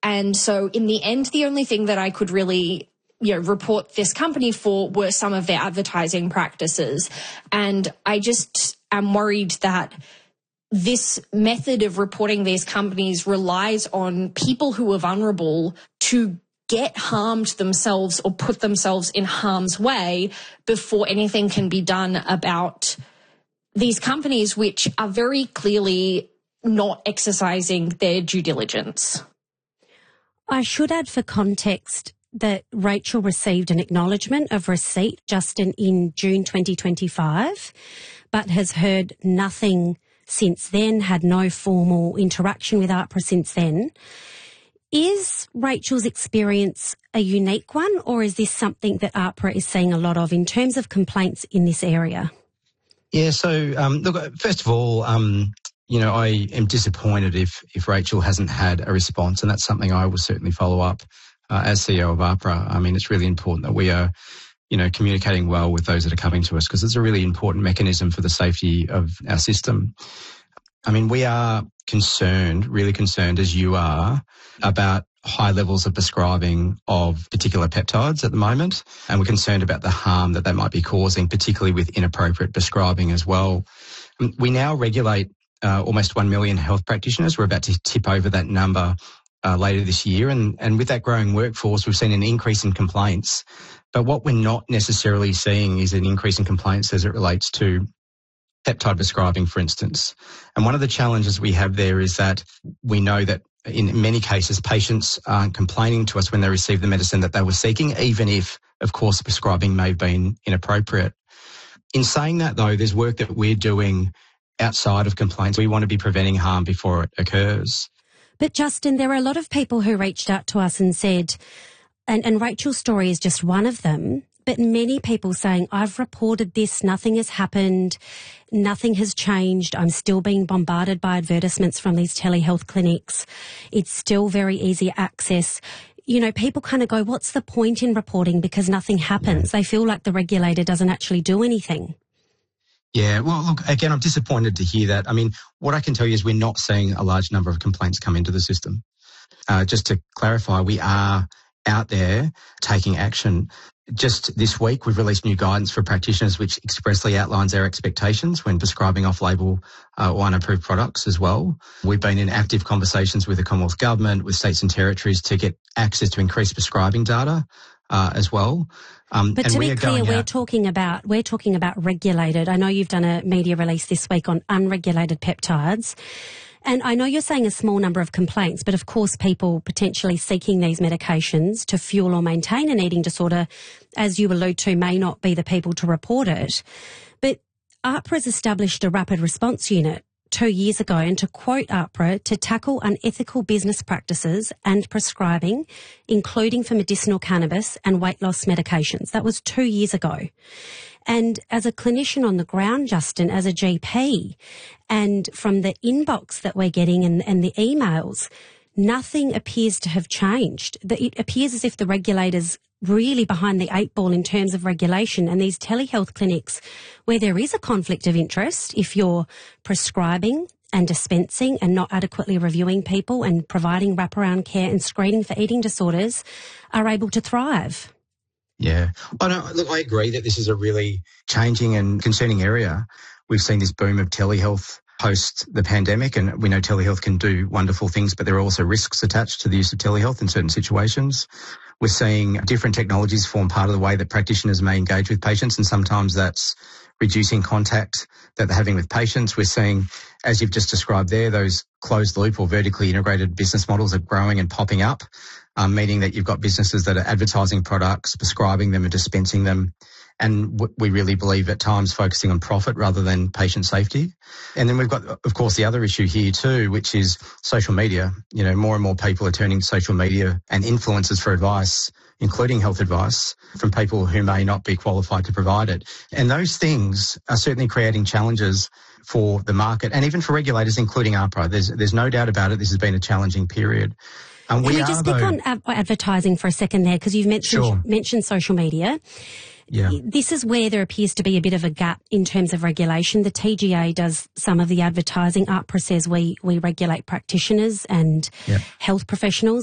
And so in the end, the only thing that I could really report this company for were some of their advertising practices. And I just am worried that this method of reporting these companies relies on people who are vulnerable to get harmed themselves or put themselves in harm's way before anything can be done about these companies, which are very clearly not exercising their due diligence. I should add for context that Rachel received an acknowledgement of receipt just in June 2025, but has heard nothing since then, had no formal interaction with AHPRA since then. Is Rachel's experience a unique one, or is this something that AHPRA is seeing a lot of in terms of complaints in this area? Yeah, so look, first of all, I am disappointed if Rachel hasn't had a response, and that's something I will certainly follow up as CEO of AHPRA. I mean, it's really important that we are, communicating well with those that are coming to us, because it's a really important mechanism for the safety of our system. I mean, we are concerned, really concerned, as you are, about high levels of prescribing of particular peptides at the moment, and we're concerned about the harm that might be causing, particularly with inappropriate prescribing as well. We now regulate almost 1 million health practitioners. We're about to tip over that number later this year, and with that growing workforce, we've seen an increase in complaints. But what we're not necessarily seeing is an increase in complaints as it relates to peptide prescribing, for instance. And one of the challenges we have there is that we know that in many cases, patients aren't complaining to us when they receive the medicine that they were seeking, even if, of course, the prescribing may have been inappropriate. In saying that, though, there's work that we're doing outside of complaints. We want to be preventing harm before it occurs. But Justin, there are a lot of people who reached out to us and said, and Rachel's story is just one of them, but many people saying, I've reported this, nothing has happened, nothing has changed, I'm still being bombarded by advertisements from these telehealth clinics, it's still very easy access. People kind of go, what's the point in reporting because nothing happens? They feel like the regulator doesn't actually do anything. Yeah, well, look, again, I'm disappointed to hear that. I mean, what I can tell you is we're not seeing a large number of complaints come into the system. Just to clarify, we are out there taking action. Just this week, we've released new guidance for practitioners which expressly outlines our expectations when prescribing off-label or unapproved products as well. We've been in active conversations with the Commonwealth Government, with states and territories to get access to increased prescribing data as well. But to be clear, we're talking about regulated. I know you've done a media release this week on unregulated peptides. And I know you're saying a small number of complaints, but of course people potentially seeking these medications to fuel or maintain an eating disorder, as you allude to, may not be the people to report it. But AHPRA has established a rapid response unit 2 years ago, and to quote AHPRA, to tackle unethical business practices and prescribing, including for medicinal cannabis and weight loss medications. That was 2 years ago. And as a clinician on the ground, Justin, as a GP, and from the inbox that we're getting and the emails, nothing appears to have changed. It appears as if the regulators really behind the eight ball in terms of regulation, and these telehealth clinics where there is a conflict of interest, if you're prescribing and dispensing and not adequately reviewing people and providing wraparound care and screening for eating disorders, are able to thrive. Yeah. Look, I agree that this is a really changing and concerning area. We've seen this boom of telehealth post the pandemic, and we know telehealth can do wonderful things, but there are also risks attached to the use of telehealth in certain situations. We're seeing different technologies form part of the way that practitioners may engage with patients, and sometimes that's reducing contact that they're having with patients. We're seeing, as you've just described there, those closed loop or vertically integrated business models are growing and popping up, meaning that you've got businesses that are advertising products, prescribing them and dispensing them, and we really believe at times focusing on profit rather than patient safety. And then we've got, of course, the other issue here too, which is social media. More and more people are turning to social media and influencers for advice, including health advice, from people who may not be qualified to provide it. And those things are certainly creating challenges for the market and even for regulators, including AHPRA. There's no doubt about it. This has been a challenging period. Can we just pick on advertising for a second there, because you've mentioned social media. Yeah. This is where there appears to be a bit of a gap in terms of regulation. The TGA does some of the advertising. AHPRA says we regulate practitioners and health professionals.